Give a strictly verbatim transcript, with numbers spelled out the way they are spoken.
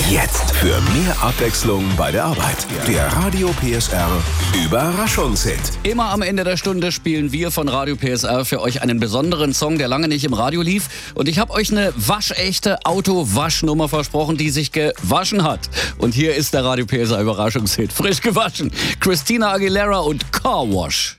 Jetzt für mehr Abwechslung bei der Arbeit. Der Radio P S R Überraschungshit. Immer am Ende der Stunde spielen wir von Radio P S R für euch einen besonderen Song, der lange nicht im Radio lief. Und ich habe euch eine waschechte Auto-Waschnummer versprochen, die sich gewaschen hat. Und hier ist der Radio P S R Überraschungshit. Frisch gewaschen. Christina Aguilera und Car Wash.